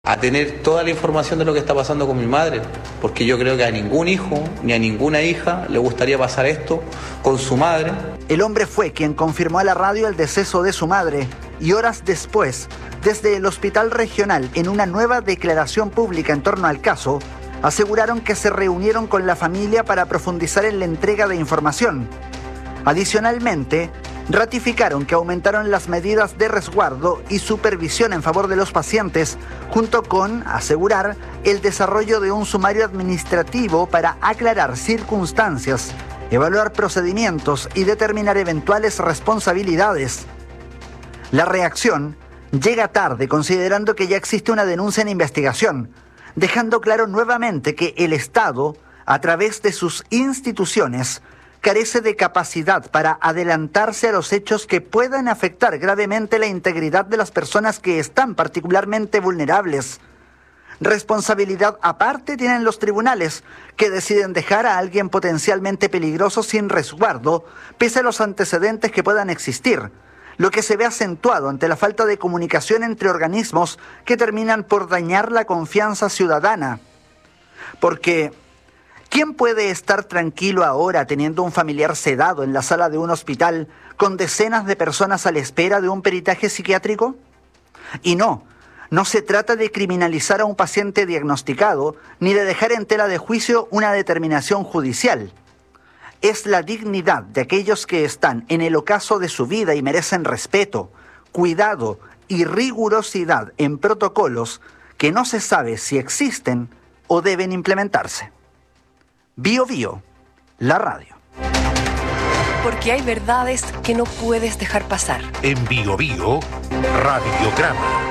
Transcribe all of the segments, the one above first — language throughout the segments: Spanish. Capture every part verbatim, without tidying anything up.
a tener toda la información de lo que está pasando con mi madre, porque yo creo que a ningún hijo ni a ninguna hija le gustaría pasar esto con su madre. El hombre fue quien confirmó a la radio el deceso de su madre y horas después, desde el hospital regional, en una nueva declaración pública en torno al caso, aseguraron que se reunieron con la familia para profundizar en la entrega de información. Adicionalmente, ratificaron que aumentaron las medidas de resguardo y supervisión en favor de los pacientes, junto con asegurar el desarrollo de un sumario administrativo para aclarar circunstancias, evaluar procedimientos y determinar eventuales responsabilidades. La reacción llega tarde, considerando que ya existe una denuncia en investigación, dejando claro nuevamente que el Estado, a través de sus instituciones, carece de capacidad para adelantarse a los hechos que puedan afectar gravemente la integridad de las personas que están particularmente vulnerables. Responsabilidad aparte tienen los tribunales, que deciden dejar a alguien potencialmente peligroso sin resguardo, pese a los antecedentes que puedan existir, lo que se ve acentuado ante la falta de comunicación entre organismos que terminan por dañar la confianza ciudadana. Porque ¿quién puede estar tranquilo ahora teniendo un familiar sedado en la sala de un hospital con decenas de personas a la espera de un peritaje psiquiátrico? Y no, no se trata de criminalizar a un paciente diagnosticado ni de dejar en tela de juicio una determinación judicial. Es la dignidad de aquellos que están en el ocaso de su vida y merecen respeto, cuidado y rigurosidad en protocolos que no se sabe si existen o deben implementarse. Bio Bio, la radio. Porque hay verdades que no puedes dejar pasar. En Bio Bio, Radiograma.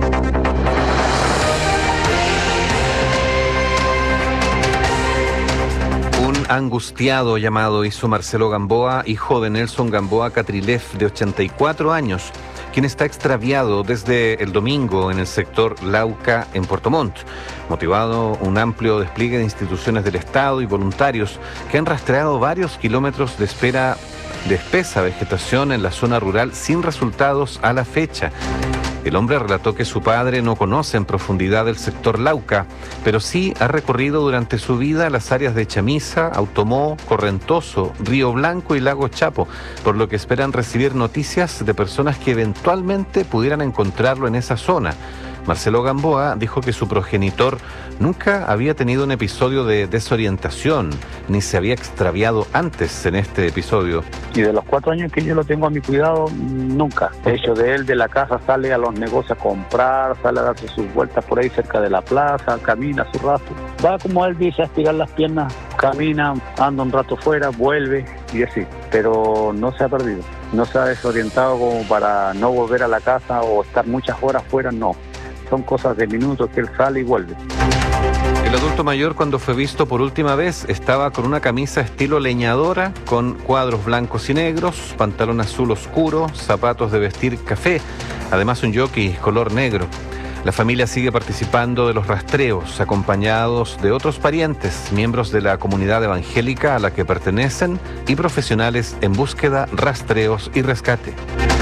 Un angustiado llamado hizo Marcelo Gamboa, hijo de Nelson Gamboa Catrilef, de ochenta y cuatro años, quien está extraviado desde el domingo en el sector Lauca, en Puerto Montt, motivado un amplio despliegue de instituciones del Estado y voluntarios que han rastreado varios kilómetros de espera de espesa vegetación en la zona rural sin resultados a la fecha. El hombre relató que su padre no conoce en profundidad el sector Lauca, pero sí ha recorrido durante su vida las áreas de Chamisa, Automó, Correntoso, Río Blanco y Lago Chapo, por lo que esperan recibir noticias de personas que eventualmente pudieran encontrarlo en esa zona. Marcelo Gamboa dijo que su progenitor nunca había tenido un episodio de desorientación, ni se había extraviado antes en este episodio. Y de los cuatro años que yo lo tengo a mi cuidado, nunca. De hecho, de él de la casa sale a los negocios a comprar, sale a darse sus vueltas por ahí cerca de la plaza, camina su rato. Va, como él dice, a estirar las piernas, camina, anda un rato fuera, vuelve y así. Pero no se ha perdido, no se ha desorientado como para no volver a la casa o estar muchas horas fuera, no. Son cosas de minutos que él sale y vuelve. El adulto mayor, cuando fue visto por última vez, estaba con una camisa estilo leñadora, con cuadros blancos y negros, pantalón azul oscuro, zapatos de vestir café, además un jockey color negro. La familia sigue participando de los rastreos, acompañados de otros parientes, miembros de la comunidad evangélica a la que pertenecen y profesionales en búsqueda, rastreos y rescate.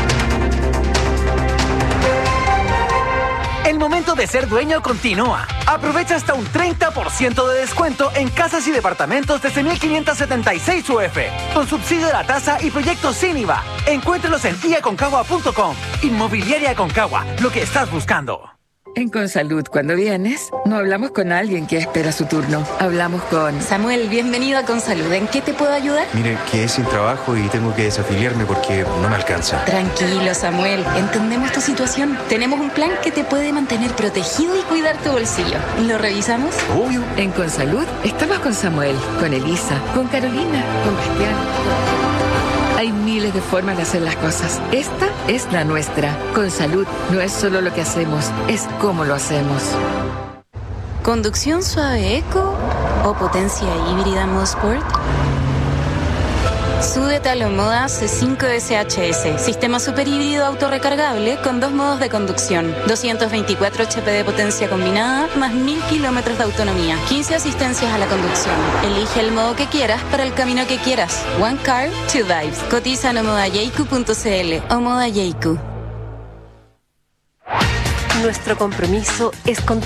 El momento de ser dueño continúa. Aprovecha hasta un treinta por ciento de descuento en casas y departamentos desde mil quinientos setenta y seis U F, con subsidio de la tasa y proyectos sin I V A. Encuéntralos en i aconcagua punto com. Inmobiliaria Aconcagua, lo que estás buscando. En Consalud, cuando vienes, no hablamos con alguien que espera su turno. Hablamos con... Samuel, bienvenido a Consalud. ¿En qué te puedo ayudar? Mire, quedé sin trabajo y tengo que desafiliarme porque no me alcanza. Tranquilo, Samuel. Entendemos tu situación. Tenemos un plan que te puede mantener protegido y cuidar tu bolsillo. ¿Lo revisamos? Obvio. En Consalud, estamos con Samuel, con Elisa, con Carolina, con Bastián. Hay miles de formas de hacer las cosas. Esta es la nuestra. Consalud no es solo lo que hacemos, es cómo lo hacemos. ¿Conducción suave eco o potencia híbrida Mosport? Súbete a la Moda C cinco S H S, sistema superhíbrido autorrecargable con dos modos de conducción, doscientos veinticuatro H P de potencia combinada, más mil kilómetros de autonomía, quince asistencias a la conducción. Elige el modo que quieras para el camino que quieras. One car, two vibes. Cotiza en moda yeiku punto c l o Moda Yeiku. Nuestro compromiso es con